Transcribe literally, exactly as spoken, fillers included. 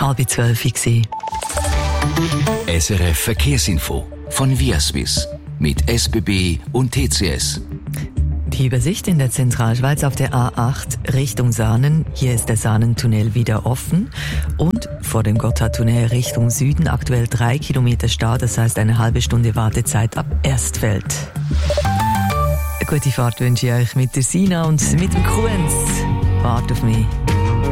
halb zwölf war. S R F Verkehrsinfo von Viaswiss mit S B B und T C S. Die Übersicht in der Zentralschweiz auf der A acht Richtung Saanen. Hier ist der Saanentunnel wieder offen. Und vor dem Gotthardtunnel Richtung Süden aktuell drei Kilometer Stau. Das heißt eine halbe Stunde Wartezeit ab Erstfeld. Eine gute Fahrt wünsche ich euch mit der Sina und mit dem Kuenz. Wart auf mich.